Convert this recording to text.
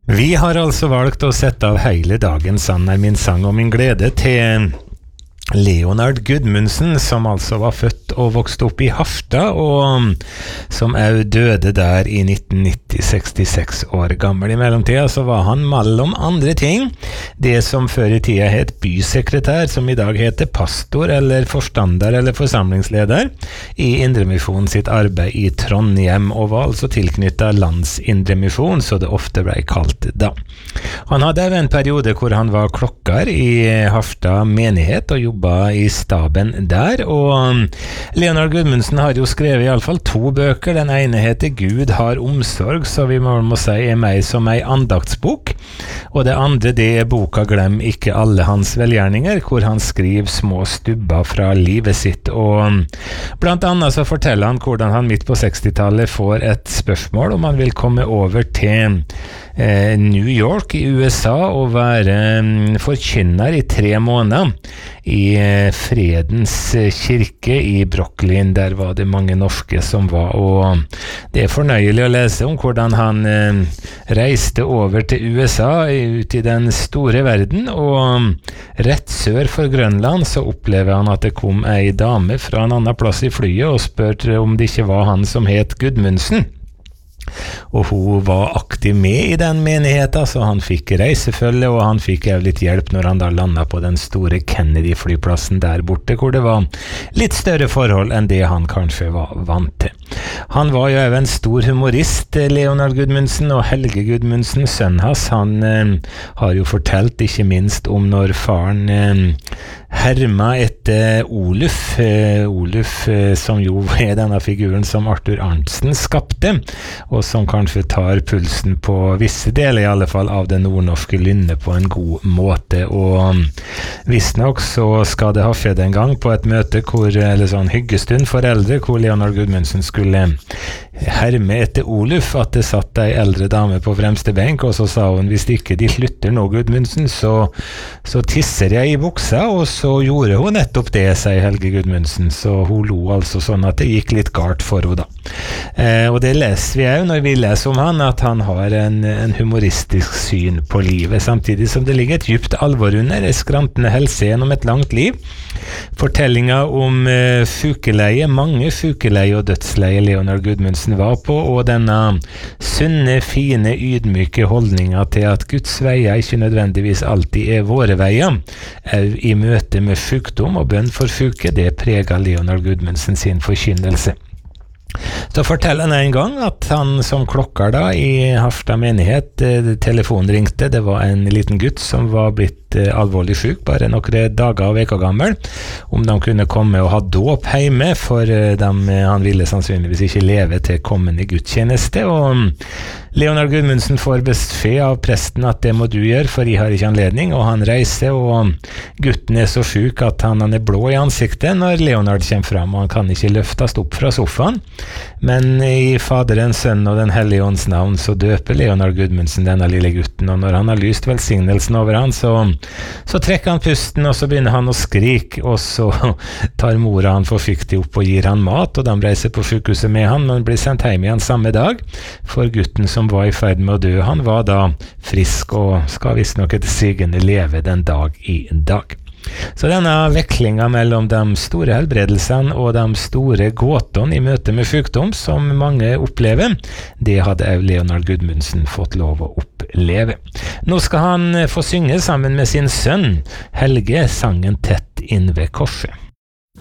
Vi har altså valgt å sette av hele dagen sann er min sang og min glede til Leonard Gudmundsen, som altså var født og vokste opp i Harstad, og som også døde der i 1990, 66 år gammel. I mellomtida så var han mellom andre ting det som før i tida het bysekretær, som i dag heter pastor eller forstander eller forsamlingsleder i Indremisjon sitt arbeid i Trondheim, og var altså tilknyttet Landsindremisjon, så det ofte ble kalt da. Han hadde en periode hvor han var klokker i Harstad menighet og jobba i staben der, og Leonard Gudmundsen har jo skrevet i alle fall 2 bøker. Den ene heter Gud har omsorg, så vi må si er meg som ei andaktsbok, og det andre det er boka Glem ikke alle hans velgjerninger, hvor han skriver små stubber fra livet sitt, og blant annet så forteller han hvordan han midt på 60-tallet får et spørsmål om han vil komme over til New York i USA og være forkynner i 3 måneder i Fredens kirke i Brooklyn. Der var det mange norske som var, og det er fornøyelig å lese om hvordan han reiste over til USA, ut i den store verden, og rett sør for Grønland så opplever han at det kom ei dame fra en annen plass i flyet og spør om det ikke var han som het Gudmundsen. Og hun var aktiv med i den menigheten, så han fikk reisefølge, og han fikk jo litt hjelp når han da landet på den store Kennedy-flyplassen der borte, hvor det var litt større forhold enn det han kanskje var vant til. Han var jo en stor humorist, Leonard Gudmundsen, og Helge Gudmundsen, sønnen hans, han har jo fortalt ikke minst om når faren herma etter Oluf, som jo er denne figuren som Arthur Arntzen skapte, og som kanskje tar pulsen på visse deler i alle fall av det nordnorske lynnet på en god måte, og visstnok så skal det ha skjedd en gang på et møte eller sånn hyggestund for eldre, hvor Leonard Gudmundsen skulle herme etter Oluf, at det satt ei eldre dame på fremste benk, og så sa hun, hvis ikke de slutter nå, Gudmundsen, så tisser jeg i buksa, og så gjorde hun nettopp det, sier Helge Gudmundsen, så hun lo altså sånn at det gikk litt galt for henne da. Og det leser vi jo når vi leser om han, at han har en humoristisk syn på livet, samtidig som det ligger et dypt alvor under, skrantende helse gjennom et langt liv. Fortellinger om fukeleie, mange fukeleie og dødsleie Leonard Gudmundsen var på, og denne sunne, fine, ydmyke holdninga til at Guds veier ikke nødvendigvis alltid er våre veier, i møte med sykdom og bønn for syke, det preger Leonard Gudmundsen sin forkynnelse. Så forteller han en gang at han som klokker da i Harstad menighet, telefonen ringte, det var en liten gutt som var blitt alvorlig syk, bare noen dager og veker gammel, om de kunne komme og ha dåp hjemme, for han ville sannsynligvis ikke leve til kommende gudstjeneste, og Leonard Gudmundsen får beskjed av presten at det må du gjøre, for jeg har ikke anledning, og han reiser, og gutten er så syk at han er blå i ansiktet når Leonard kommer fram, og han kan ikke løftes opp fra sofaen, men i Faderens, Sønn og den Hellige Ånds navn så døper Leonard Gudmundsen denne lille gutten, og når han har lyst velsignelsen over han, så trekker han pusten, og så begynner han å skrike, og så tar mora han forsiktig opp og gir han mat, og de reiser på sykehuset med han, men blir sendt hjem igjen samme dag, for gutten som var i ferd med å dø, han var da frisk, og skal visst nok etter sigende leve den dag i dag. Så denne vekslinga mellom de store helbredelsene og de store gåtene i møte med sykdom som mange opplever, det hadde også Leonard Gudmundsen fått lov å oppleve. Nå skal han få synge sammen med sin sønn Helge sangen Tett inn ved korset.